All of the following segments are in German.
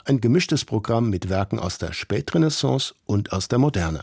Ein gemischtes Programm mit Werken aus der Spätrenaissance und aus der Moderne.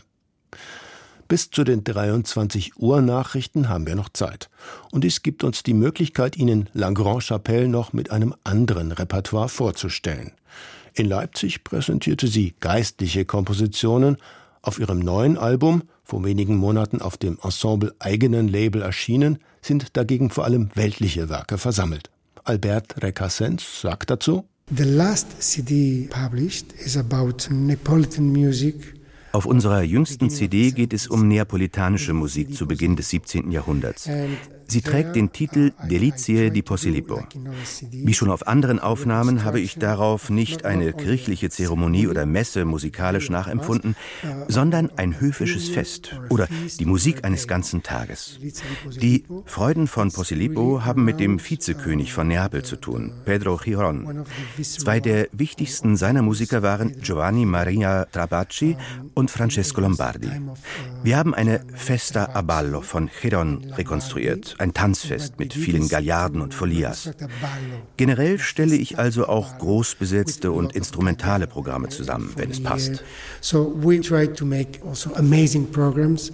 Bis zu den 23 Uhr Nachrichten haben wir noch Zeit. Und dies gibt uns die Möglichkeit, Ihnen La Grande Chapelle noch mit einem anderen Repertoire vorzustellen. In Leipzig präsentierte sie geistliche Kompositionen. Auf ihrem neuen Album, vor wenigen Monaten auf dem Ensemble eigenen Label erschienen, sind dagegen vor allem weltliche Werke versammelt. Albert Recasens sagt dazu: The last CD published is about Neapolitan music. Auf unserer jüngsten CD geht es um neapolitanische Musik zu Beginn des 17. Jahrhunderts. Sie trägt den Titel Delizie di Posillipo. Wie schon auf anderen Aufnahmen habe ich darauf nicht eine kirchliche Zeremonie oder Messe musikalisch nachempfunden, sondern ein höfisches Fest oder die Musik eines ganzen Tages. Die Freuden von Posillipo haben mit dem Vizekönig von Neapel zu tun, Pedro Giron. Zwei der wichtigsten seiner Musiker waren Giovanni Maria Trabacci und Francesco Lombardi. Wir haben eine Festa a Ballo von Giron rekonstruiert, ein Tanzfest mit vielen Gallarden und Folias. Generell stelle ich also auch groß besetzte und instrumentale Programme zusammen, wenn es passt. So we try to make also amazing programs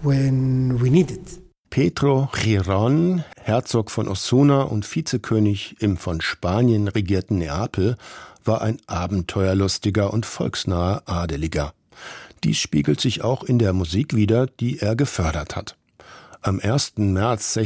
when we need it. Pedro Giron, Herzog von Osuna und Vizekönig im von Spanien regierten Neapel, war ein abenteuerlustiger und volksnaher Adeliger. Dies spiegelt sich auch in der Musik wider, die er gefördert hat. Am 1. März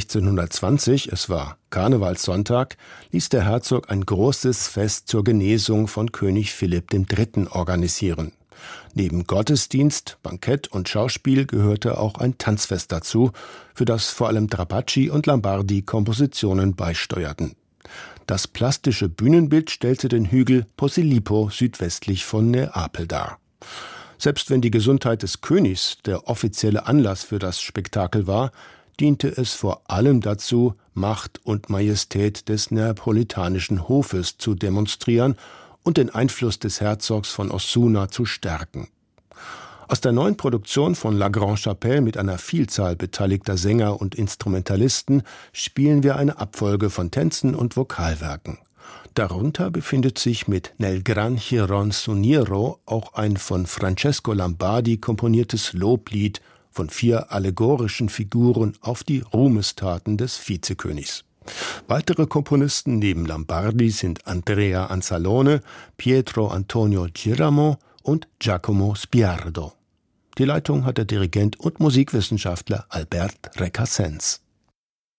1620, es war Karnevalssonntag, ließ der Herzog ein großes Fest zur Genesung von König Philipp III. Organisieren. Neben Gottesdienst, Bankett und Schauspiel gehörte auch ein Tanzfest dazu, für das vor allem Trabacci und Lombardi Kompositionen beisteuerten. Das plastische Bühnenbild stellte den Hügel Posillipo südwestlich von Neapel dar. Selbst wenn die Gesundheit des Königs der offizielle Anlass für das Spektakel war, diente es vor allem dazu, Macht und Majestät des neapolitanischen Hofes zu demonstrieren und den Einfluss des Herzogs von Osuna zu stärken. Aus der neuen Produktion von La Grande Chapelle mit einer Vielzahl beteiligter Sänger und Instrumentalisten spielen wir eine Abfolge von Tänzen und Vokalwerken. Darunter befindet sich mit Nel Gran Giron Suniero auch ein von Francesco Lombardi komponiertes Loblied von 4 allegorischen Figuren auf die Ruhmestaten des Vizekönigs. Weitere Komponisten neben Lombardi sind Andrea Anzalone, Pietro Antonio Giramo und Giacomo Spiardo. Die Leitung hat der Dirigent und Musikwissenschaftler Albert Recasens.